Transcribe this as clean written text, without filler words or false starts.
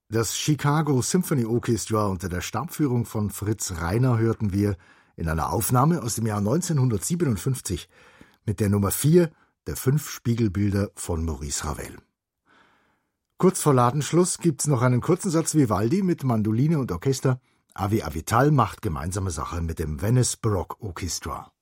Das Chicago Symphony Orchestra unter der Stabführung von Fritz Reiner hörten wir in einer Aufnahme aus dem Jahr 1957 mit der Nummer 4 der 5 Spiegelbilder von Maurice Ravel. Kurz vor Ladenschluss gibt's noch einen kurzen Satz Vivaldi mit Mandoline und Orchester. Avi Avital macht gemeinsame Sache mit dem Venice Baroque Orchestra.